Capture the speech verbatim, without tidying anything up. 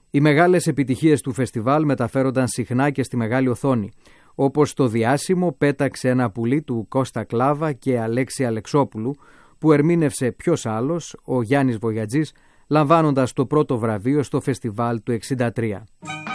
Οι μεγάλες επιτυχίες του φεστιβάλ μεταφέρονταν συχνά και στη μεγάλη οθόνη, όπως το διάσημο «Πέταξε ένα πουλί» του Κώστα Κλάβα και Αλέξη Αλεξόπουλου, που ερμήνευσε ποιος άλλος, ο Γιάννης Βογιατζής, λαμβάνοντας το πρώτο βραβείο στο φεστιβάλ του εξήντα τρία.